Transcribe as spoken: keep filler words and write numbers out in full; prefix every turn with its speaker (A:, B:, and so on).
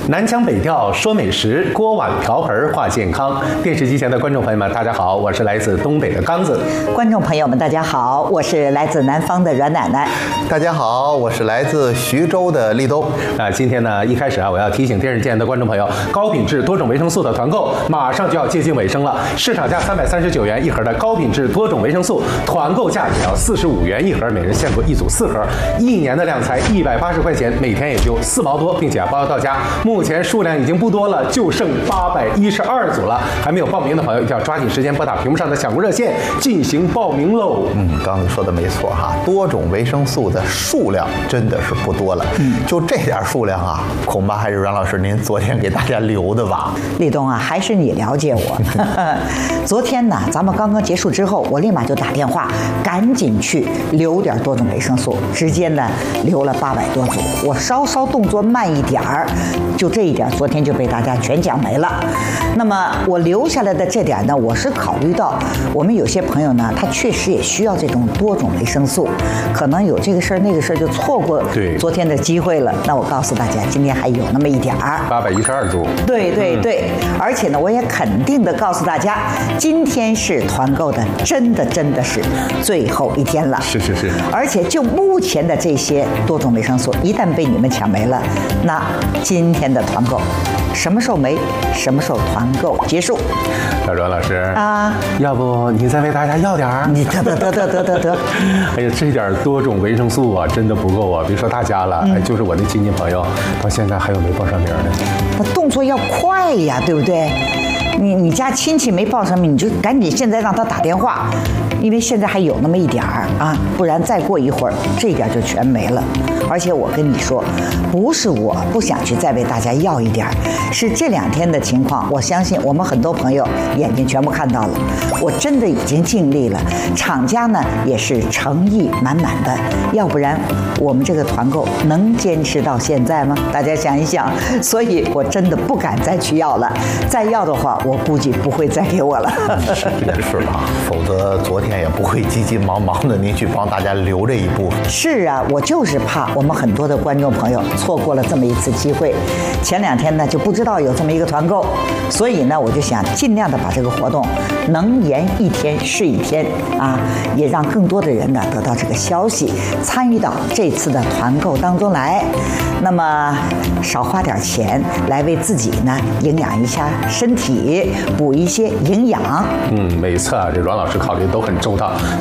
A: 南腔北调说美食，锅碗瓢盆话健康。电视机前的观众朋友们，大家好，我是来自东北的刚子。
B: 观众朋友们，大家好，我是来自南方的阮奶奶。
C: 大家好，我是来自徐州的立冬。
A: 啊，今天呢，一开始啊，我要提醒电视机前的观众朋友，高品质多种维生素的团购马上就要接近尾声了。市场价三百三十九元一盒的高品质多种维生素，团购价只要四十五元一盒，每人限购一组四盒，一年的量才一百八十块钱，每天也就四毛多，并且包邮到家。目前数量已经不多了，就剩八百一十二组了。还没有报名的朋友，一定要抓紧时间拨打屏幕上的抢购热线进行报名喽。
C: 嗯，刚才说的没错哈，多种维生素的数量真的是不多了。嗯，就这点数量啊，恐怕还是阮老师您昨天给大家留的吧？
B: 立冬啊，还是你了解我。昨天呢，咱们刚刚结束之后，我立马就打电话，赶紧去留点多种维生素，直接呢留了八百多组。我稍稍动作慢一点儿，就这一点，昨天就被大家全讲没了。那么我留下来的这点呢，我是考虑到我们有些朋友呢，他确实也需要这种多种维生素，可能有这个事儿那个事儿就错过昨天的机会了。那我告诉大家，今天还有那么一点儿，
A: 八百一十二组。
B: 对对对，嗯、而且呢，我也肯定的告诉大家，今天是团购的，真的真的是最后一天了。
A: 是是是。
B: 而且就目前的这些多种维生素，一旦被你们抢没了，那今天的团购什么时候没，什么时候团购结束。
A: 小阮老师
B: 啊，
A: 要不你再为大家要点儿？
B: 你得得得得得得得。
A: 哎呀，这点多种维生素啊，真的不够啊！别说大家了，嗯、哎，就是我的亲戚朋友，到现在还有没报上名的。
B: 那动作要快呀，对不对？你你家亲戚没报上名，你就赶紧现在让他打电话，因为现在还有那么一点儿啊，不然再过一会儿这一点就全没了。而且我跟你说，不是我不想去再为大家要一点儿，是这两天的情况，我相信我们很多朋友眼睛全部看到了，我真的已经尽力了，厂家呢也是诚意满满的，要不然我们这个团购能坚持到现在吗？大家想一想，所以我真的不敢再去要了，再要的话，我估计不会再给我了。
C: 是是啊，否则昨天也不会急急忙忙的您去帮大家留这一部分。
B: 是啊，我就是怕我们很多的观众朋友错过了这么一次机会。前两天呢就不知道有这么一个团购，所以呢我就想尽量的把这个活动能延一天是一天啊，也让更多的人呢得到这个消息，参与到这次的团购当中来。那么少花点钱来为自己呢营养一下身体，补一些营养。
A: 嗯，没错啊，这阮老师考虑都很周到。